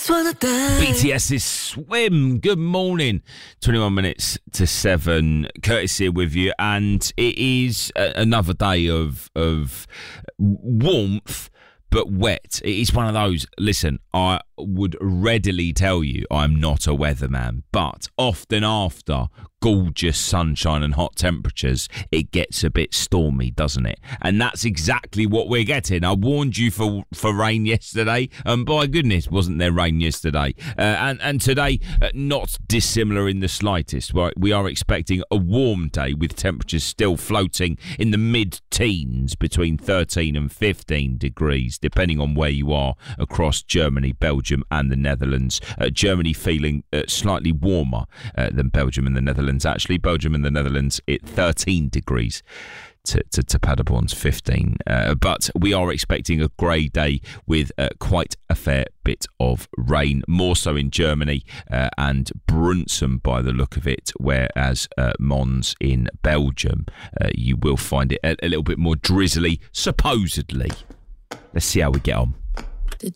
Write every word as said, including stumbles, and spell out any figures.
BTS's Swim. Good morning. twenty-one minutes to seven. Curtis here with you, and it is a- another day of of warmth, but wet. It is one of those. Listen, I would readily tell you I'm not a weatherman, but often after gorgeous sunshine and hot temperatures, it gets a bit stormy, doesn't it? And that's exactly what we're getting. I warned you for for rain yesterday, and by goodness, wasn't there rain yesterday? Uh, and and today, uh, not dissimilar in the slightest. Right, we are expecting a warm day with temperatures still floating in the mid-teens, between thirteen and fifteen degrees, depending on where you are across Germany, Belgium, and the Netherlands. Uh, Germany feeling uh, slightly warmer uh, than Belgium and the Netherlands. Actually, Belgium and the Netherlands at thirteen degrees to, to, to Paderborn's fifteen. Uh, but we are expecting a grey day with uh, quite a fair bit of rain, more so in Germany uh, and Brunssum by the look of it, whereas uh, Mons in Belgium, uh, you will find it a, a little bit more drizzly, supposedly. Let's see how we get on.